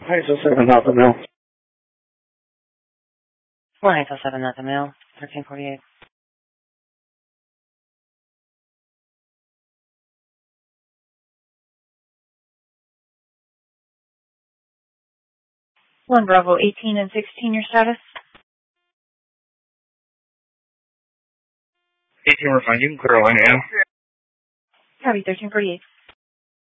ISO 7 Alpha Mill. 1-807 Alpha Mill, 1348. 1 Bravo 18 and 16, your status? 18, we're fine. You can clear a line now. Copy, 1348.